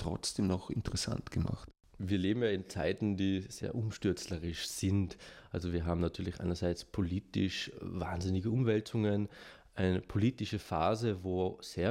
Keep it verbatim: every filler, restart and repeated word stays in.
trotzdem noch interessant gemacht? Wir leben ja in Zeiten, die sehr umstürzlerisch sind. Also wir haben natürlich einerseits politisch wahnsinnige Umwälzungen, eine politische Phase, wo sehr